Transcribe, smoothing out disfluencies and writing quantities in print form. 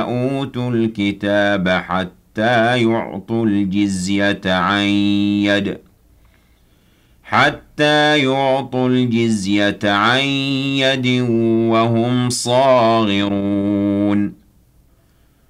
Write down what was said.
أوتوا الكتاب حتى يعطوا الجزية عن يد وهم صاغرون